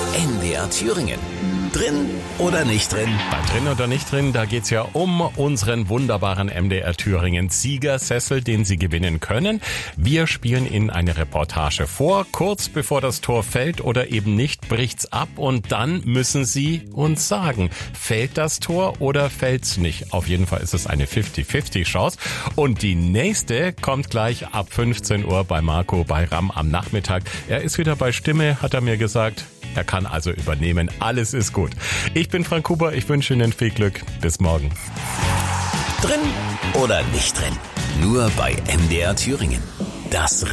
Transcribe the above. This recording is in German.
NDR Thüringen. Drin oder nicht drin? Bei Drin oder nicht drin, da geht's ja um unseren wunderbaren MDR Thüringen Siegersessel, den Sie gewinnen können. Wir spielen Ihnen eine Reportage vor. Kurz bevor das Tor fällt oder eben nicht, bricht's ab und dann müssen Sie uns sagen, fällt das Tor oder fällt's nicht? Auf jeden Fall ist es eine 50-50 Chance. Und die nächste kommt gleich ab 15 Uhr bei Marco Bayram am Nachmittag. Er ist wieder bei Stimme, hat er mir gesagt. Er kann also übernehmen. Alles ist gut. Ich bin Frank Huber. Ich wünsche Ihnen viel Glück. Bis morgen. Drin oder nicht drin? Nur bei MDR Thüringen. Das